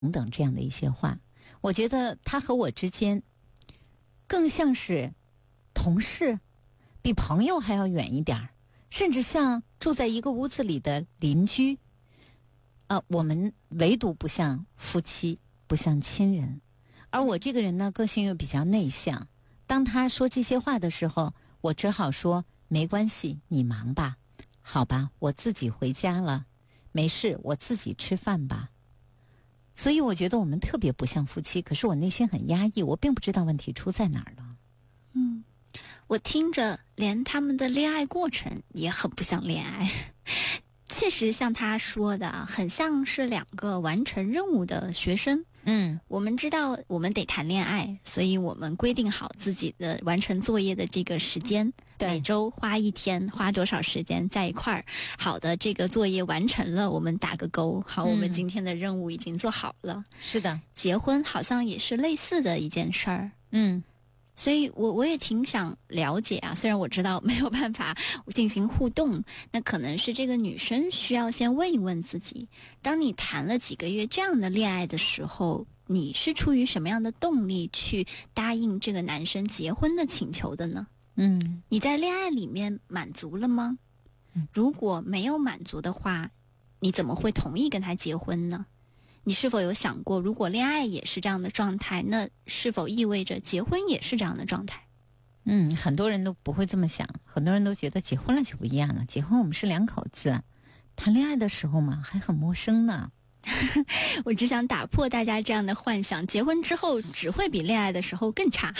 等等这样的一些话。我觉得他和我之间更像是同事，比朋友还要远一点，甚至像住在一个屋子里的邻居。我们唯独不像夫妻，不像亲人。而我这个人呢，个性又比较内向，当他说这些话的时候，我只好说没关系，你忙吧，好吧，我自己回家了，没事，我自己吃饭吧。所以我觉得我们特别不像夫妻，可是我内心很压抑，我并不知道问题出在哪儿了。 我听着连他们的恋爱过程也很不像恋爱。确实像他说的，很像是两个完成任务的学生。我们知道我们得谈恋爱，所以我们规定好自己的完成作业的这个时间，每周花一天，花多少时间在一块儿。好的，这个作业完成了，我们打个勾。好，我们今天的任务已经做好了。 是的， 结婚好像也是类似的一件事儿。所以我也挺想了解啊，虽然我知道没有办法进行互动，那可能是这个女生需要先问一问自己，当你谈了几个月这样的恋爱的时候，你是出于什么样的动力去答应这个男生结婚的请求的呢？你在恋爱里面满足了吗？如果没有满足的话，你怎么会同意跟他结婚呢？你是否有想过，如果恋爱也是这样的状态，那是否意味着结婚也是这样的状态？ 很多人都不会这么想，很多人都觉得结婚了就不一样了，结婚我们是两口子，谈恋爱的时候嘛还很陌生呢。 我只想打破大家这样的幻想，结婚之后只会比恋爱的时候更差。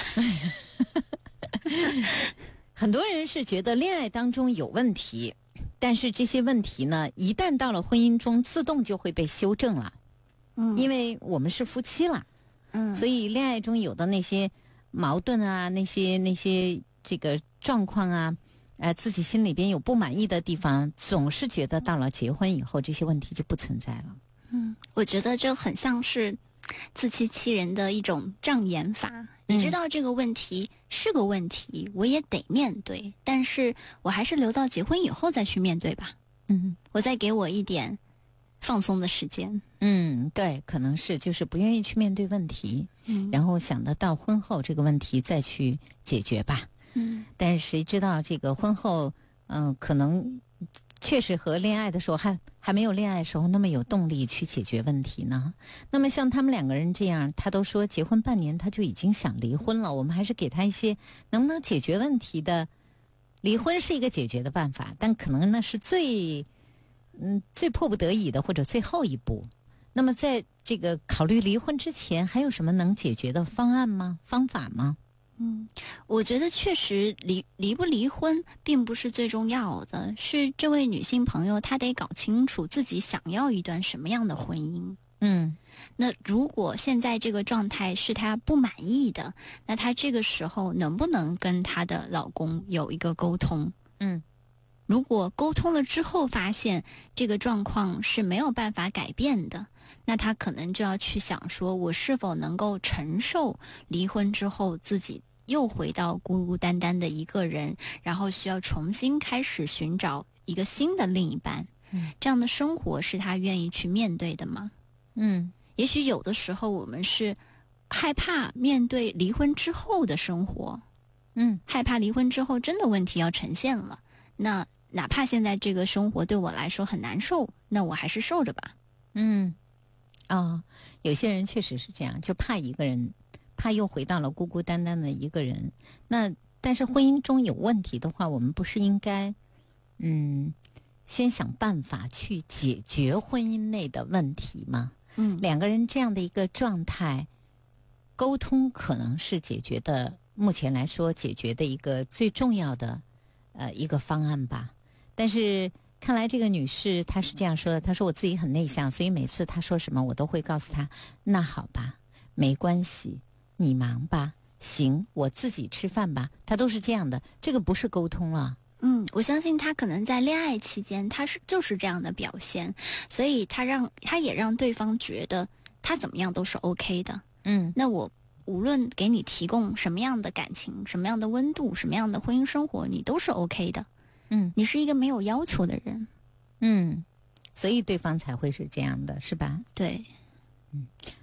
很多人是觉得恋爱当中有问题，但是这些问题呢，一旦到了婚姻中自动就会被修正了。因为我们是夫妻了，所以恋爱中有的那些矛盾啊，那些这个状况啊，自己心里边有不满意的地方，总是觉得到了结婚以后，这些问题就不存在了。 我觉得这很像是自欺欺人的一种障眼法。你知道这个问题是个问题，我也得面对，但是我还是留到结婚以后再去面对吧。我再给我一点放松的时间。 对，可能是就是不愿意去面对问题，然后想得到婚后这个问题再去解决吧。但是谁知道这个婚后，可能确实和恋爱的时候还没有恋爱的时候那么有动力去解决问题呢。那么像他们两个人这样，他都说结婚半年他就已经想离婚了，我们还是给他一些能不能解决问题的。离婚是一个解决的办法，但可能那是最迫不得已的或者最后一步。那么在这个考虑离婚之前，还有什么能解决的方案吗？方法吗？ 我觉得确实离不离婚并不是最重要的，是这位女性朋友她得搞清楚自己想要一段什么样的婚姻。那如果现在这个状态是她不满意的，那她这个时候能不能跟她的老公有一个沟通？如果沟通了之后发现这个状况是没有办法改变的，那他可能就要去想说，我是否能够承受离婚之后自己又回到孤孤单单的一个人，然后需要重新开始寻找一个新的另一半。这样的生活是他愿意去面对的吗？也许有的时候我们是害怕面对离婚之后的生活，害怕离婚之后真的问题要呈现了，那哪怕现在这个生活对我来说很难受，那我还是受着吧。 有些人确实是这样，就怕一个人，怕又回到了孤孤单单的一个人。那但是婚姻中有问题的话，我们不是应该先想办法去解决婚姻内的问题吗？两个人这样的一个状态，沟通可能是解决的，目前来说解决的一个最重要的一个方案吧。但是看来这个女士她是这样说的，她说我自己很内向，所以每次她说什么我都会告诉她，那好吧，没关系，你忙吧，行，我自己吃饭吧，她都是这样的，这个不是沟通了。 我相信她可能在恋爱期间她就是这样的表现，所以她也让对方觉得她怎么样都是 OK 的。那我无论给你提供什么样的感情，什么样的温度，什么样的婚姻生活，你都是 OK 的。你是一个没有要求的人。 所以对方才会是这样的，是吧？ 对。 嗯。